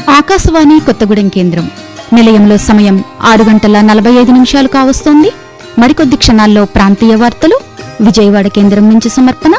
ఆకాశవాణి కొత్తగూడెం కేంద్రం నిలయంలో సమయం 6:45 కావస్తోంది. మరికొద్ది క్షణాల్లో ప్రాంతీయ వార్తలు విజయవాడ కేంద్రం నుంచి సమర్పణ.